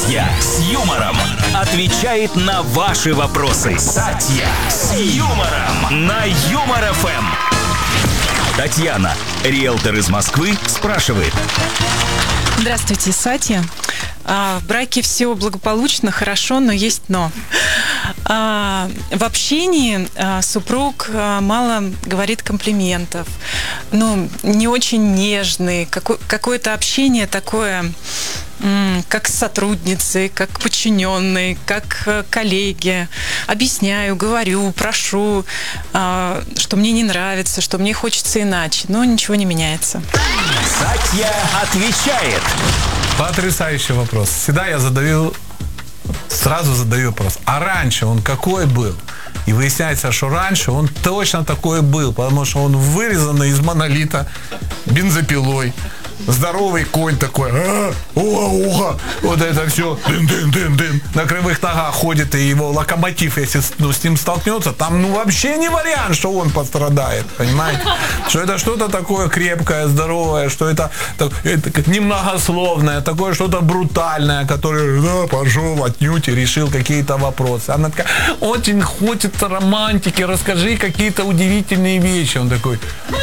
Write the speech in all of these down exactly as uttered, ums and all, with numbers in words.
Сатья с юмором отвечает на ваши вопросы. Сатья с юмором на Юмор эф эм. Татьяна, риэлтор из Москвы, спрашивает. Здравствуйте, Сатья. А, в браке все благополучно, хорошо, но есть но. А, в общении а, супруг а, мало говорит комплиментов, ну, не очень нежный, какое- какое-то общение такое, м, как с сотрудницей, как подчиненной, как э, коллеги. Объясняю, говорю, прошу, а, что мне не нравится, что мне хочется иначе, но ничего не меняется. Сатья отвечает. Потрясающий вопрос. Всегда я задаю, сразу задаю вопрос. А раньше он какой был? И выясняется, что раньше он точно такой был, потому что он вырезанный из монолита бензопилой. Здоровый конь такой, а, уха-уха, вот это все, дын-дын-дын-дын, на кривых ногах ходит, и его локомотив, если ну, с ним столкнется, там ну вообще не вариант, что он пострадает, понимаете? Что это что-то такое крепкое, здоровое, что это, так, это как немногословное, такое что-то брутальное, которое, да, пошел отнюдь и решил какие-то вопросы. Она такая, очень хочется романтики, расскажи какие-то удивительные вещи. Он такой...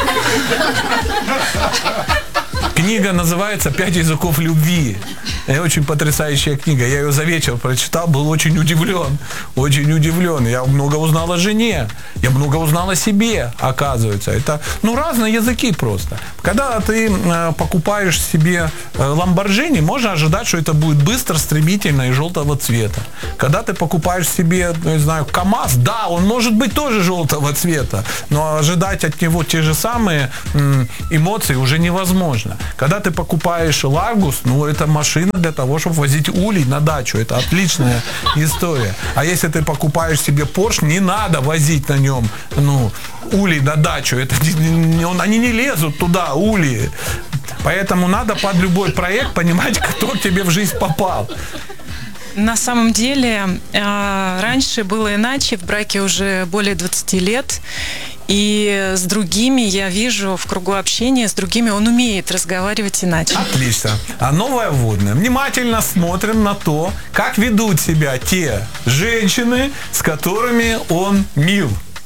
Книга называется «Пять языков любви». Это очень потрясающая книга. Я ее за вечер прочитал, был очень удивлен. Очень удивлен. Я много узнал о жене. Я много узнал о себе, оказывается. Это, ну, разные языки просто. Когда ты э, покупаешь себе э, Lamborghini, можно ожидать, что это будет быстро, стремительно и желтого цвета. Когда ты покупаешь себе, не знаю, КамАЗ, да, он может быть тоже желтого цвета, но ожидать от него те же самые м, эмоции уже невозможно. Когда ты покупаешь Ларгус, ну, это машина для того, чтобы возить улей на дачу. Это отличная история. А если ты покупаешь себе Porsche, не надо возить на нем, ну, улей на дачу. Это, не- он- они не лезут туда, улей. Поэтому надо под любой проект понимать, кто к тебе в жизнь попал. На самом деле, э, раньше было иначе, в браке уже более двадцати лет, и с другими я вижу в кругу общения, с другими он умеет разговаривать иначе. Отлично. А новое вводное. Внимательно смотрим на то, как ведут себя те женщины, с которыми он мил.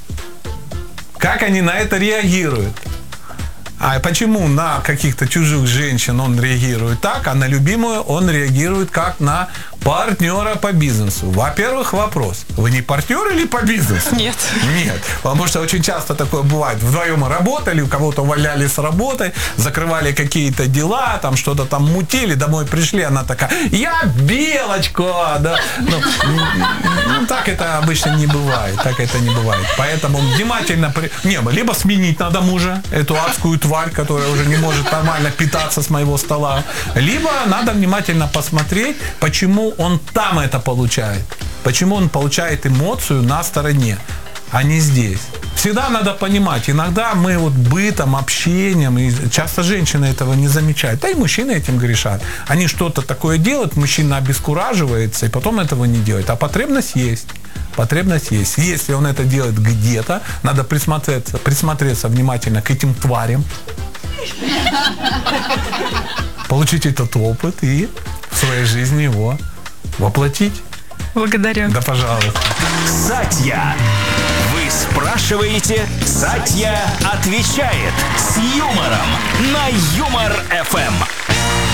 Как они на это реагируют. А почему на каких-то чужих женщин он реагирует так, а на любимую он реагирует как на партнера по бизнесу? Во-первых, вопрос. Вы не партнер или по бизнесу? Нет. Нет. Потому что очень часто такое бывает. Вдвоем работали, у кого-то увольняли с работы, закрывали какие-то дела, там что-то там мутили, домой пришли, она такая, я белочка, да. Ну, ну, так это обычно не бывает. Так это не бывает. Поэтому внимательно... При... Не, либо сменить надо мужа, эту адскую тварь, которая уже не может нормально питаться с моего стола. Либо надо внимательно посмотреть, почему он там это получает. Почему он получает эмоцию на стороне, а не здесь. Всегда надо понимать, иногда мы вот бытом, общением, и часто женщины этого не замечают, да и мужчины этим грешат. Они что-то такое делают, мужчина обескураживается и потом этого не делает. А потребность есть. Потребность есть. Если он это делает где-то, надо присмотреться, присмотреться внимательно к этим тварям, получить этот опыт и в своей жизни его воплотить. Благодарю. Да, пожалуйста. Сатья. Вы спрашиваете, Сатья отвечает с юмором на Юмор эф эм.